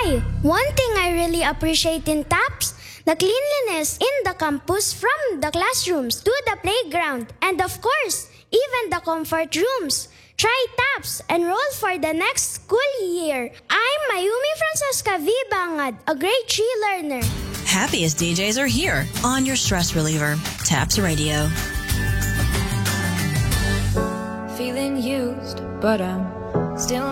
Hoy! One thing I really appreciate in TAPS, the cleanliness in the campus from the classrooms to the playground, and of course, even the comfort rooms. Try TAPS, enroll for the next school year. I'm Mayumi Francesca V. Bangad, a grade 3 learner. Happiest DJs are here on your stress reliever, TAPS Radio. Feeling used, but I'm still